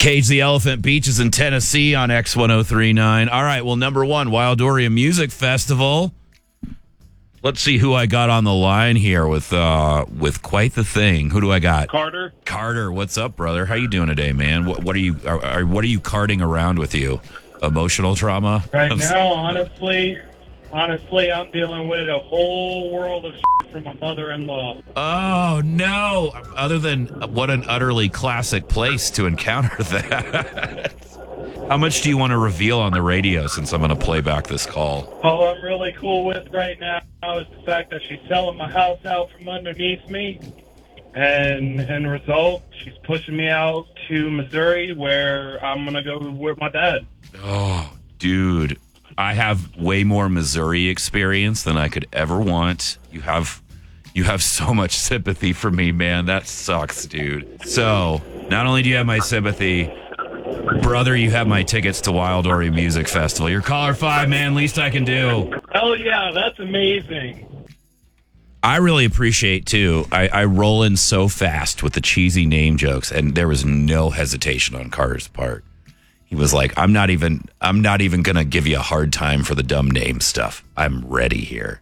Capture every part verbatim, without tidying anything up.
Cage the Elephant Beaches in Tennessee on X ten thirty-nine. All right, well, number one, Wildoria Music Festival. Let's see who I got on the line here with uh, with quite the thing. Who do I got? Carter. Carter, what's up, brother? How you doing today, man? What, what are you are, are, what are you carting around with you? Emotional trauma? Right now, honestly, honestly, I'm dealing with a whole world of shit from my mother-in-law. Oh no! Other than what an utterly classic place to encounter that. How much do you want to reveal on the radio since I'm going to play back this call? All I'm really cool with right now is the fact that she's selling my house out from underneath me. And in result, she's pushing me out to Missouri where I'm going to go with my dad. Oh, dude. I have way more Missouri experience than I could ever want. You have you have so much sympathy for me, man. That sucks, dude. So, not only do you have my sympathy, brother, you have my tickets to Wildoria Music Festival. You're caller five, man. Least I can do. Oh, yeah, that's amazing. I really appreciate, too, I, I roll in so fast with the cheesy name jokes, and there was no hesitation on Carter's part. He was like, I'm not even, I'm not even going to give you a hard time for the dumb name stuff. I'm ready here.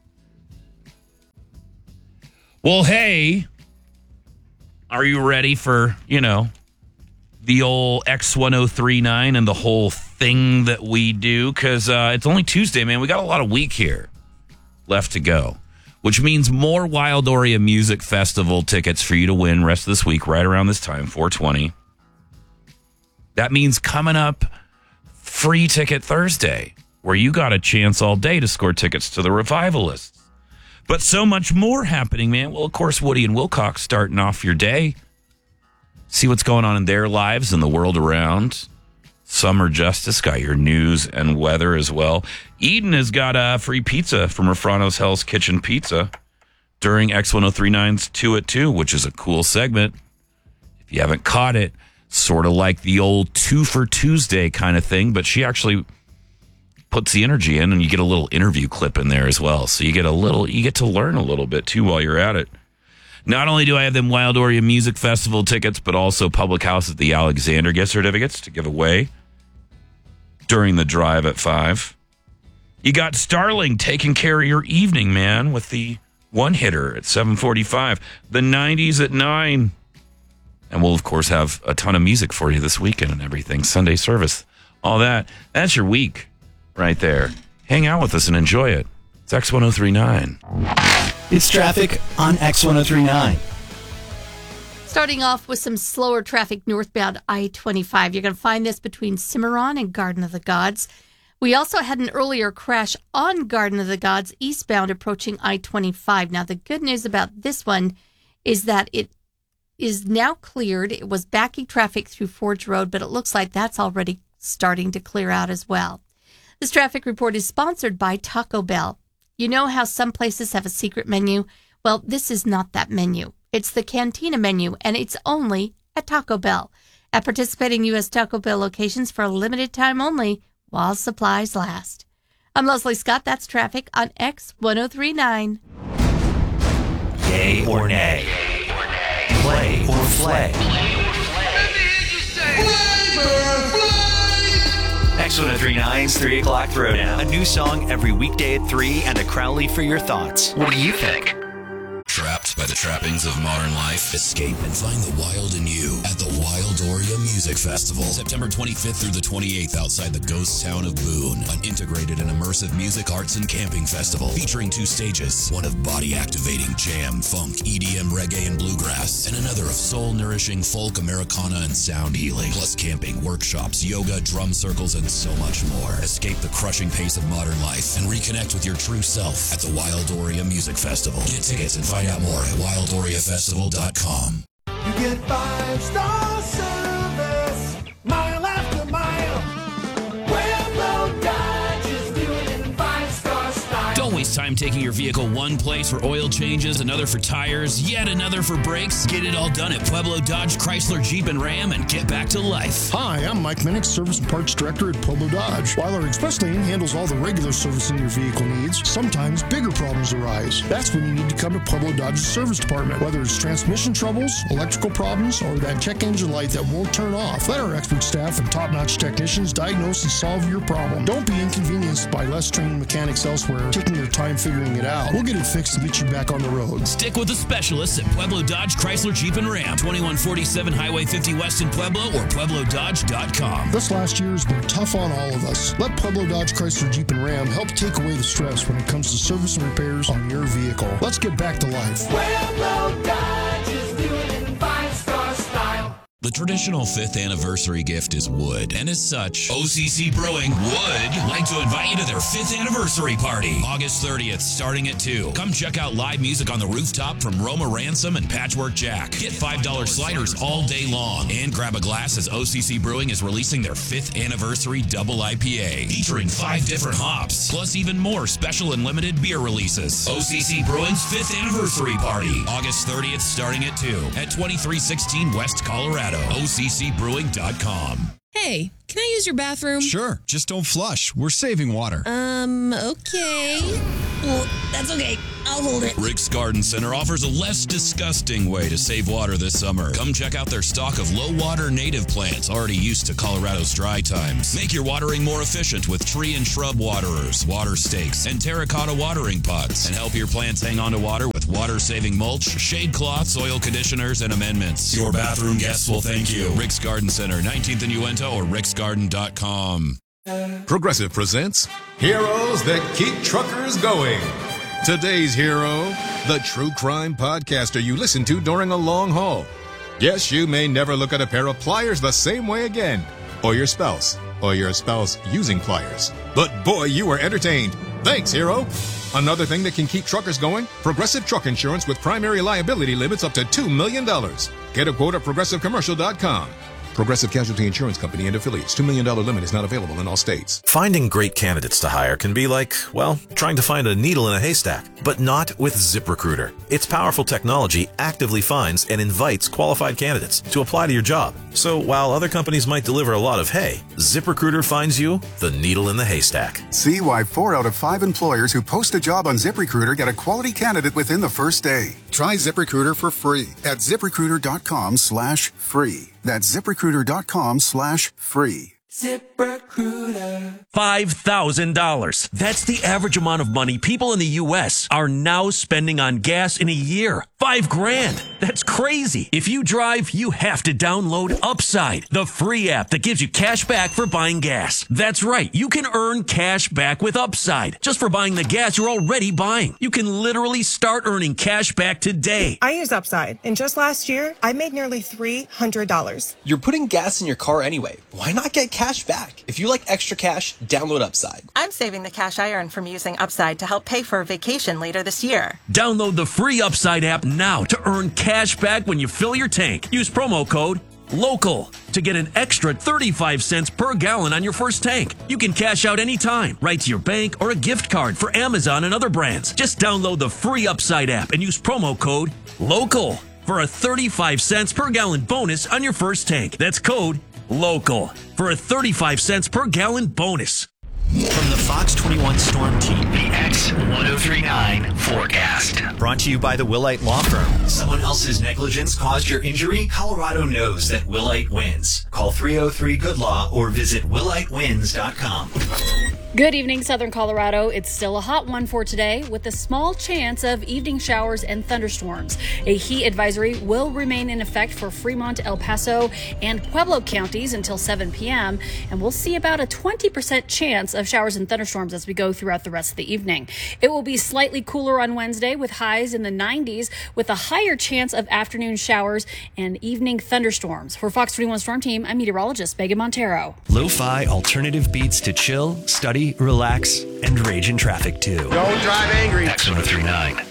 Well, hey, are you ready for, you know, the old X ten thirty-nine and the whole thing that we do? Because uh, it's only Tuesday, man. We got a lot of week here left to go, which means more Wildoria Music Festival tickets for you to win rest of this week, right around this time, four twenty. That means coming up, Free Ticket Thursday, where you got a chance all day to score tickets to the Revivalists. But so much more happening, man. Well, of course, Woody and Wilcox starting off your day. See what's going on in their lives and the world around. Summer Justice got your news and weather as well. Eden has got a free pizza from Rafrano's Hell's Kitchen Pizza during X ten thirty-nine's two at two, which is a cool segment. If you haven't caught it, sort of like the old two for Tuesday kind of thing, but she actually puts the energy in, and you get a little interview clip in there as well. So you get a little, you get to learn a little bit too while you're at it. Not only do I have them Wildoria Music Festival tickets, but also Public House at the Alexander gift certificates to give away during the drive at five. You got Starling taking care of your evening, man, with the one hitter at seven forty-five. The nineties at nine. And we'll, of course, have a ton of music for you this weekend and everything. Sunday service, all that. That's your week right there. Hang out with us and enjoy it. It's X ten thirty-nine. It's traffic on X ten thirty-nine. Starting off with some slower traffic northbound I twenty-five. You're going to find this between Cimarron and Garden of the Gods. We also had an earlier crash on Garden of the Gods eastbound approaching I twenty-five. Now, the good news about this one is that it is now cleared. It was backing traffic through Forge Road, but it looks like that's already starting to clear out as well. This traffic report is sponsored by Taco Bell. You know how some places have a secret menu? Well, this is not that menu. It's the Cantina menu, and it's only at Taco Bell. At participating U S Taco Bell locations for a limited time only, while supplies last. I'm Leslie Scott. That's traffic on X ten thirty-nine. Yay or nay? Play or flay? X ten thirty-nine's three o'clock Throwdown. A new song every weekday at three and a Crowley for your thoughts. What do you think? Trapped by the trappings of modern life? Escape and find the wild in you at the Wildoria Music Festival. September twenty-fifth through the twenty-eighth outside the ghost town of Boone. An integrated and immersive music, arts, and camping festival featuring two stages. One of body-activating jam, funk, E D M, reggae, and bluegrass. And another of soul-nourishing folk, Americana, and sound healing. Plus camping, workshops, yoga, drum circles, and so much more. Escape the crushing pace of modern life and reconnect with your true self at the Wildoria Music Festival. Get tickets and find out more at wildoria festival dot com. You get five-star service, mile after mile. Railroad Dodge is doing it in five-star style. Don't waste time taking your vehicle one place for oil changes, another for tires, yet another for brakes? Get it all done at Pueblo Dodge, Chrysler, Jeep, and Ram and get back to life. Hi, I'm Mike Minnick, Service and Parts Director at Pueblo Dodge. While our express lane handles all the regular servicing your vehicle needs, sometimes bigger problems arise. That's when you need to come to Pueblo Dodge's service department. Whether it's transmission troubles, electrical problems, or that check engine light that won't turn off, let our expert staff and top-notch technicians diagnose and solve your problem. Don't be inconvenienced by less trained mechanics elsewhere taking their time figuring it out. We'll get it fixed and get you back on the road. Stick with the specialists at Pueblo Dodge, Chrysler, Jeep, and Ram. twenty-one forty-seven Highway fifty West in Pueblo or Pueblo Dodge dot com. This last year has been tough on all of us. Let Pueblo Dodge, Chrysler, Jeep, and Ram help take away the stress when it comes to service and repairs on your vehicle. Let's get back to life. Pueblo Dodge is doing in five-star style. The traditional fifth anniversary gift is wood, and as such, O C C Brewing would like to invite you to their fifth anniversary party, August thirtieth, starting at two. Come check out live music on the rooftop from Roma Ransom and Patchwork Jack. Get five dollar sliders all day long, and grab a glass as O C C Brewing is releasing their fifth anniversary double I P A, featuring five different hops, plus even more special and limited beer releases. O C C Brewing's fifth anniversary party, August thirtieth, starting at two, at twenty-three sixteen West Colorado. O C C brewing dot com. Hey, can I use your bathroom? Sure, just don't flush. We're saving water. Um, okay. Well, that's okay. I'll hold it. Rick's Garden Center offers a less disgusting way to save water this summer. Come check out their stock of low-water native plants already used to Colorado's dry times. Make your watering more efficient with tree and shrub waterers, water stakes, and terracotta watering pots. And help your plants hang on to water with water-saving mulch, shade cloths, soil conditioners, and amendments. Your bathroom guests will thank you. Rick's Garden Center, nineteenth and Uinta, or ricks garden dot com. Progressive presents Heroes That Keep Truckers Going. Today's hero, the true crime podcaster you listen to during a long haul. Yes, you may never look at a pair of pliers the same way again, or your spouse, or your spouse using pliers. But boy, you were entertained. Thanks, hero. Another thing that can keep truckers going, Progressive Truck Insurance with primary liability limits up to two million dollars. Get a quote at progressive commercial dot com. Progressive Casualty Insurance Company and affiliates. two million dollars limit is not available in all states. Finding great candidates to hire can be like, well, trying to find a needle in a haystack, but not with ZipRecruiter. Its powerful technology actively finds and invites qualified candidates to apply to your job. So while other companies might deliver a lot of hay, ZipRecruiter finds you the needle in the haystack. See why four out of five employers who post a job on ZipRecruiter get a quality candidate within the first day. Try ZipRecruiter for free at ZipRecruiter.com slash free. That's ZipRecruiter.com slash free. ZipRecruiter. five thousand dollars. That's the average amount of money people in the U S are now spending on gas in a year. Five grand. That's crazy. If you drive, you have to download Upside, the free app that gives you cash back for buying gas. That's right. You can earn cash back with Upside just for buying the gas you're already buying. You can literally start earning cash back today. I use Upside, and just last year, I made nearly three hundred dollars. You're putting gas in your car anyway. Why not get cash back? If you like extra cash, download Upside. I'm saving the cash I earn from using Upside to help pay for a vacation later this year. Download the free Upside app now to earn cash back when you fill your tank. Use promo code LOCAL to get an extra thirty-five cents per gallon on your first tank. You can cash out anytime, right to your bank or a gift card for Amazon and other brands. Just download the free Upside app and use promo code LOCAL for a thirty-five cents per gallon bonus on your first tank. That's code LOCAL for a thirty-five cents per gallon bonus. From the Fox twenty-one Storm Team, the X ten thirty-nine forecast. Brought to you by the Willite Law Firm. Someone else's negligence caused your injury? Colorado knows that Willite wins. Call three oh three good law or visit willite wins dot com. Good evening, Southern Colorado. It's still a hot one for today with a small chance of evening showers and thunderstorms. A heat advisory will remain in effect for Fremont, El Paso, and Pueblo counties until seven p.m. And we'll see about a twenty percent chance of showers and thunderstorms as we go throughout the rest of the evening. It will be slightly cooler on Wednesday with highs in the nineties with a higher chance of afternoon showers and evening thunderstorms. For Fox twenty-one Storm Team, I'm meteorologist Megan Montero. Lo-fi alternative beats to chill, study, relax, and rage in traffic too. Don't drive angry. X ten thirty-nine.